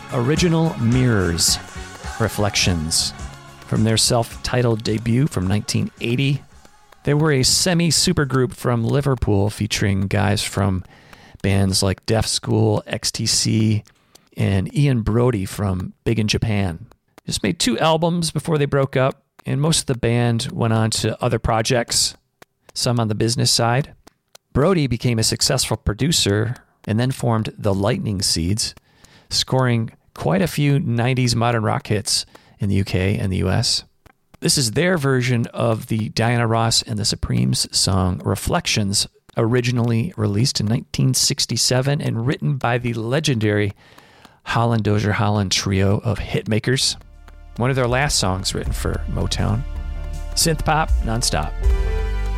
Original Mirrors, Reflections, from their self-titled debut from 1980. They were a semi-supergroup from Liverpool featuring guys from bands like Deaf School, XTC, and Ian Brody from Big in Japan. Just made 2 albums before they broke up, and most of the band went on to other projects, some on the business side. Brody became a successful producer and then formed the Lightning Seeds, scoring quite a few 90s modern rock hits in the UK and the US. This is their version of the Diana Ross and the Supremes song Reflections, originally released in 1967 and written by the legendary Holland Dozier Holland trio of hitmakers. One of their last songs written for Motown. Synth pop nonstop.